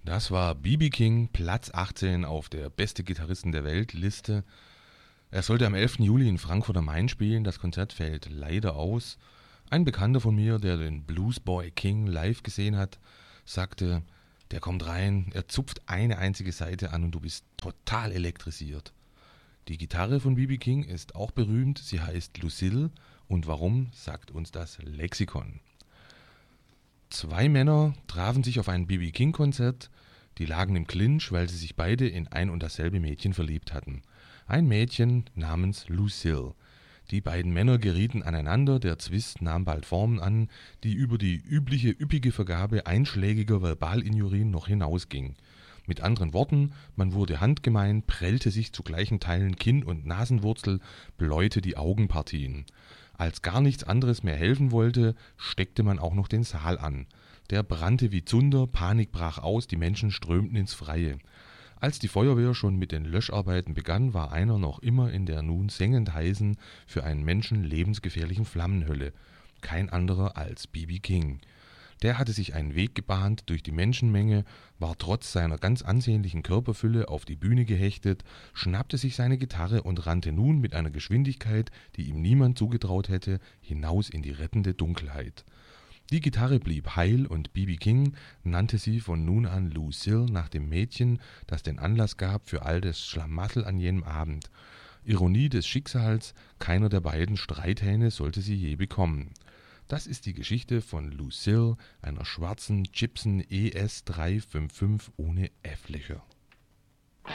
Das war B.B. King, Platz 18 auf der Beste Gitarristen der Welt Liste. Er sollte am 11. Juli in Frankfurt am Main spielen, das Konzert fällt leider aus. Ein Bekannter von mir, der den Bluesboy King live gesehen hat, sagte, der kommt rein, er zupft eine einzige Saite an und du bist total elektrisiert. Die Gitarre von B.B. King ist auch berühmt, sie heißt Lucille und warum, sagt uns das Lexikon. Zwei Männer trafen sich auf ein B.B. King-Konzert, die lagen im Clinch, weil sie sich beide in ein und dasselbe Mädchen verliebt hatten. Ein Mädchen namens Lucille. Die beiden Männer gerieten aneinander, der Zwist nahm bald Formen an, die über die übliche üppige Vergabe einschlägiger Verbalinjurien noch hinausging. Mit anderen Worten, man wurde handgemein, prellte sich zu gleichen Teilen Kinn- und Nasenwurzel, bläute die Augenpartien. Als gar nichts anderes mehr helfen wollte, steckte man auch noch den Saal an. Der brannte wie Zunder, Panik brach aus, die Menschen strömten ins Freie. Als die Feuerwehr schon mit den Löscharbeiten begann, war einer noch immer in der nun sengend heißen, für einen Menschen lebensgefährlichen Flammenhölle. Kein anderer als B.B. King. Der hatte sich einen Weg gebahnt durch die Menschenmenge, war trotz seiner ganz ansehnlichen Körperfülle auf die Bühne gehechtet, schnappte sich seine Gitarre und rannte nun mit einer Geschwindigkeit, die ihm niemand zugetraut hätte, hinaus in die rettende Dunkelheit. Die Gitarre blieb heil und B.B. King nannte sie von nun an Lucille nach dem Mädchen, das den Anlass gab für all das Schlamassel an jenem Abend. Ironie des Schicksals, keiner der beiden Streithähne sollte sie je bekommen. Das ist die Geschichte von Lucille, einer schwarzen Gibson ES 355 ohne F-Löcher.